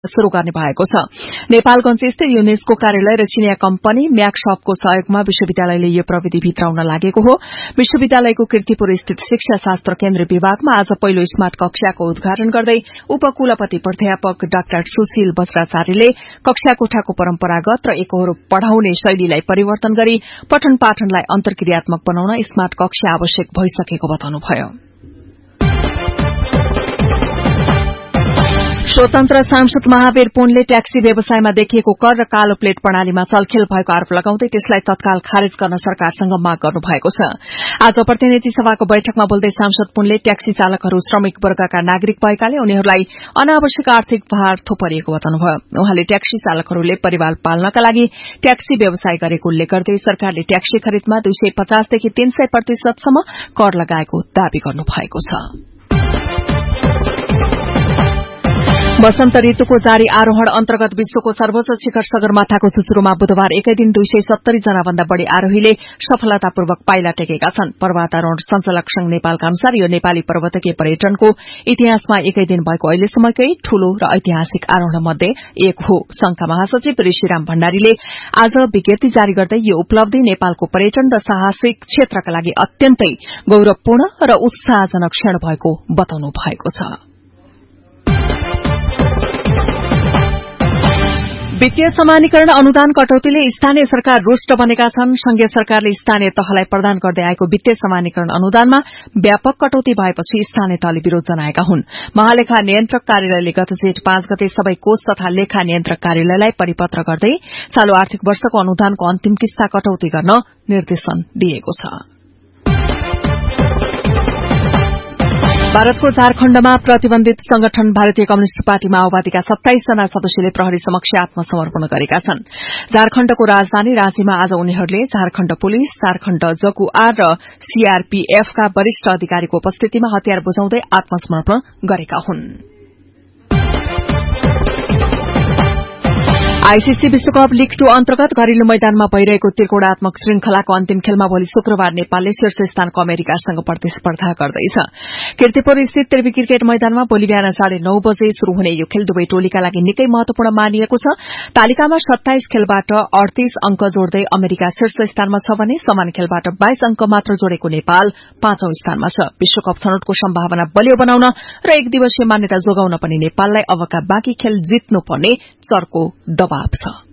शुरू गर्ने भएको छ। नेपालगंज स्थित युनेस्को कार्यालय र चिनिया कम्पनी म्याक्सअपको सहयोगमा विश्वविद्यालयले यो प्रविधि भित्राउन लागेको हो। विश्वविद्यालयको कीर्तिपुर स्थित शिक्षा शास्त्र केन्द्र विभागमा आज पहिलो स्मार्ट कक्षाको उद्घाटन गर्दै उपकुलपति प्राध्यापक डाक्टर सुशील बज्राचार्यले कक्षा कोठाको परम्परागत र एकहोरो पढ़ाउने शैलीलाई परिवर्तन गरी पठन पाठनलाई अन्तर्क्रियात्मक बनाउन स्मार्ट कक्षा आवश्यक भइसकेको बताउनुभयो। स्वतन्त्र सांसद महावीर पुनले ट्याक्सी व्यवसायमा देखिएको कर र कालो प्लेट प्रणालीमा चलखेल भएको आरोप लगाउँदै त्यसलाई तत्काल खारेज गर्न सरकारसँग माग गर्नुभएको छ। आज प्रतिनिधि सभाको बैठकमा बोल्दै सांसद पुनले ट्याक्सी चालकहरू श्रमिक वर्गका नागरिक भएकाले उनीहरूलाई अनावश्यक आर्थिक भार थोपरिएको बताउनुभयो। उहाँले ट्याक्सी चालकहरूले परिवार पाल्नका लागि ट्याक्सी व्यवसाय गरेको उल्लेख गर्दै सरकारले ट्याक्सी खरिदमा 250 देखि 300% सम्म कर लगाएको दावी गर्नुभएको छ। वसन्त ऋतुको जारी आरोहण अन्तर्गत विश्वको सर्वोच्च शिखर सगरमाथाको चुचुरोमा बुधबार एकै दिन 270 जना भन्दा बढ़ी आरोहीले सफलतापूर्वक पाइला टेकेका छन्। पर्वतारोहण संचालक संघ नेपालका अनुसार यो नेपाली पर्वतीय पर्यटनको इतिहासमा एकै दिन भएको अहिलेसम्मकै ठूलो र ऐतिहासिक आरोहण मध्ये एक हो। संघका महासचिव ऋषिराम भण्डारीले आज विज्ञप्ति जारी गर्दै यो उपलब्धि नेपालको पर्यटन र साहसिक क्षेत्रका लागि अत्यन्तै गौरवपूर्ण र उत्साहजनक क्षण भएको बताउनु भएको छ। वित्तीय समानीकरण अनुदान कटौतीले स्थानीय सरकार रुष्ट बनेका छन्। संघीय सरकारले स्थानीय तहलाई प्रदान गर्दै आएको वित्तीय समानीकरण अनुदानमा व्यापक कटौती भएपछि स्थानीय तहले विरोध जनाएका हुन्। महालेखा नियन्त्रक कार्यालयले गत जेठ 5 गते सबै कोष तथा लेखा नियन्त्रक कार्यालयलाई परिपत्र गर्दै चालू आर्थिक वर्षको अनुदानको अन्तिम किस्ता कटौती गर्न निर्देशन दिएको छ। भारतको झारखण्डमा प्रतिबन्धित संगठन भारतीय कम्युनिष्ट पार्टी माओवादीका 27 जना सदस्यले प्रहरी समक्ष आत्मसमर्पण गरेका छन्। झारखण्डको राजधानी राँचीमा आज उनीहरूले झारखण्ड पुलिस, झारखण्ड जकुआर र सीआरपीएफका वरिष्ठ अधिकारीको उपस्थितिमा हतियार बुझाउँदै आत्मसमर्पण गरेका हुन्। आईसीसी विश्वकप लीग 2 अन्तर्गत घरेलु मैदानमा भइरहेको त्रिकोणात्मक श्रृंखलाको अन्तिम खेलमा भोलि शुक्रबार नेपालले शीर्ष स्थानको अमेरिकासँग प्रतिस्पर्धा गर्दैछ। कीर्तिपुर स्थित त्रिवी क्रिकेट मैदानमा भोलि बिहान 9:30 बजे शुरू हुने यो खेल दुवै टोलीका लागि निकै महत्वपूर्ण मानिएको छ। तालिकामा 27 खेलबाट 38 अंक जोड्दै अमेरिका शीर्ष स्थानमा छ भने समान खेलबाट 22 अंक मात्र जोडेको नेपाल 5औं स्थानमा छ। विश्वकप छनौटको सम्भावना बलियो बनाउन र एक दिवसीय मान्यता जोगाउन पनि नेपाललाई अबका बाँकी खेल जित्नुपर्ने चर्को दबाव छ।